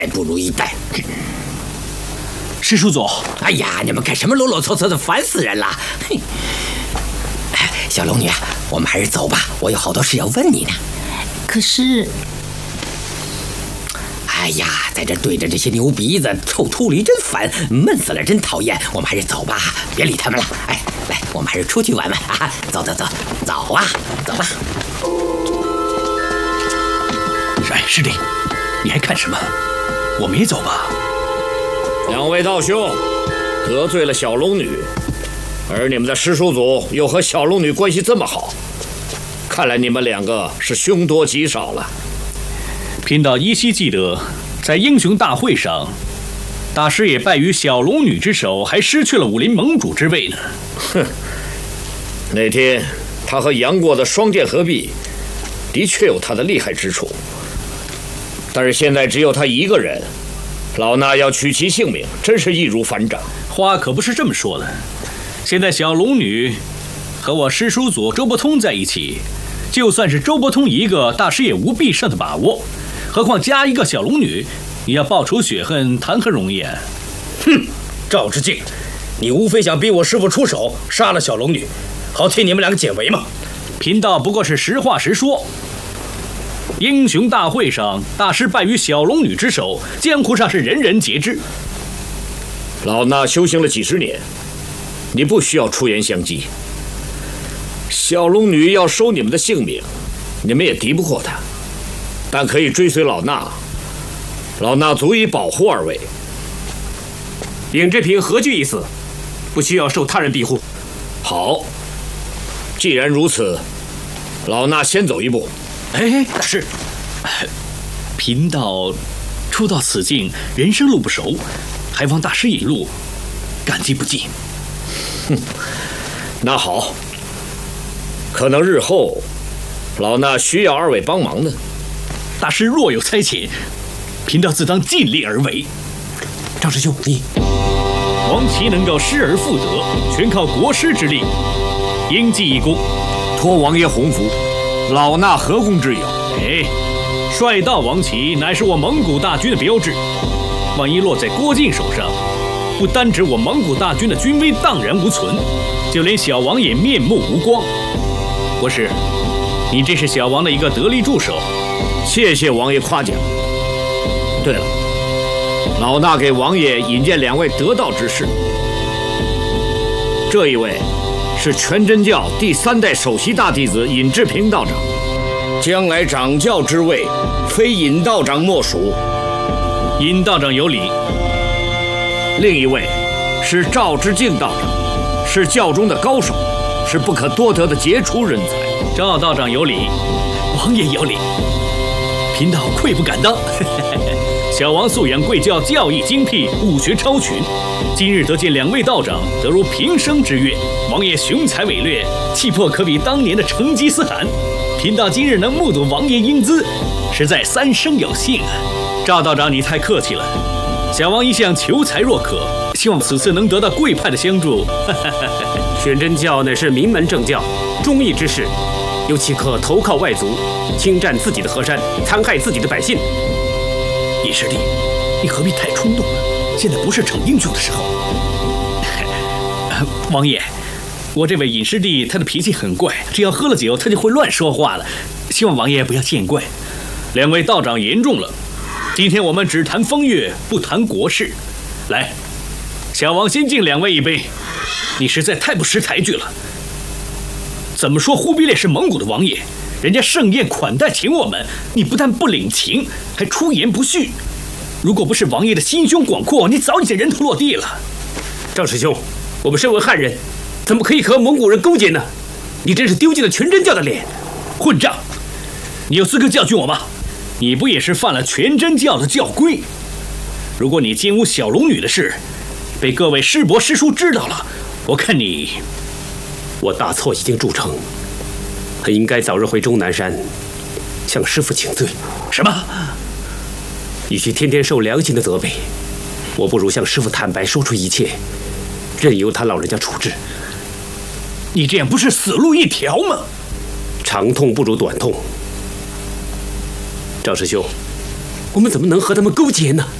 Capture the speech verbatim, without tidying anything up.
不如一代。 师叔祖， 哎呀，你们干什么啰啰嗦嗦的，烦死人了！嘿，小龙女啊，我们还是走吧，我有好多事要问你呢。 可是， 哎呀，在这对着这些牛鼻子、臭秃驴真烦，闷死了，真讨厌。我们还是走吧，别理他们了。哎，来，我们还是出去玩玩啊！走走走，走啊，走吧。 哎，师弟，你还看什么？我们也走吧。 两位道兄得罪了小龙女，而你们的师叔祖又和小龙女关系这么好，看来你们两个是凶多吉少了。 贫道依稀记得，在英雄大会上，大师也败于小龙女之手，还失去了武林盟主之位呢。 哼，那天他和杨过的双剑合璧，的确有他的厉害之处，但是现在只有他一个人。老衲要取其性命，真是易如反掌。 话可不是这么说的。现在小龙女和我师叔祖周伯通在一起，就算是周伯通一个，大师也无必胜的把握。何况加一个小龙女，你要报仇雪恨，谈何容易啊！ 哼，赵之敬，你无非想逼我师父出手杀了小龙女，好替你们两个解围嘛。 贫道不过是实话实说。英雄大会上，大师败于小龙女之手，江湖上是人人皆知。 老衲修行了几十年，你不需要出言相激。小龙女要收你们的性命，你们也敌不过她，但可以追随老衲，老衲足以保护二位。 尹志平何惧一死？不需要受他人庇护。 好，既然如此，老衲先走一步。 哎，大师，贫道初到此境，人生路不熟，还望大师引路，感激不尽。 哼，那好，可能日后老衲需要二位帮忙呢。 大师若有差遣，贫道自当尽力而为。 赵师兄，你王琦能够失而复得，全靠国师之力，应记一功， 托王爷洪福。老衲何功之有？ 哎，帅到王旗乃是我蒙古大军的标志，万一落在郭靖手上，不单指我蒙古大军的军威荡然无存，就连小王也面目无光。国师，你这是小王的一个得力助手， 谢谢王爷夸奖。对了，老衲给王爷引荐两位得道之士，这一位是全真教第三代首席大弟子尹志平道长，将来掌教之位，非尹道长莫属。 尹道长有礼。 另一位是赵之敬道长，是教中的高手，是不可多得的杰出人才。 赵道长有礼，王爷有礼，贫道愧不敢当。小王素养贵教，教义精辟，武学超群。今日得见两位道长，得如平生之悦。王爷雄才伟略，气魄可比当年的成吉思汗。贫道今日能目睹王爷英姿，实在三生有幸啊！赵道长，你太客气了。小王一向求才若渴，希望此次能得到贵派的相助。 玄真教乃是名门正教，忠义之士，又岂可投靠外族，侵占自己的河山，残害自己的百姓？ 尹师弟，你何必太冲动呢？现在不是逞英雄的时候。王爷，我这位尹师弟他的脾气很怪，只要喝了酒他就会乱说话了，希望王爷不要见怪。两位道长言重了，今天我们只谈风月，不谈国事。来，小王先敬两位一杯。你实在太不识抬举了。怎么说忽必烈是蒙古的王爷，人家盛宴款待请我们，你不但不领情，还出言不逊。如果不是王爷的心胸广阔，你早已经人头落地了。 赵师兄，我们身为汉人，怎么可以和蒙古人勾结呢？你真是丢尽了全真教的脸！ 混账！你有资格教训我吗？你不也是犯了全真教的教规？如果你奸污小龙女的事被各位师伯师叔知道了，我看你…… 我大错已经铸成，很应该早日回终南山，向师父请罪。 什么？ 与其天天受良心的责备，我不如向师父坦白说出一切，任由他老人家处置。 你这样不是死路一条吗？ 长痛不如短痛。赵师兄， 我们怎么能和他们勾结呢？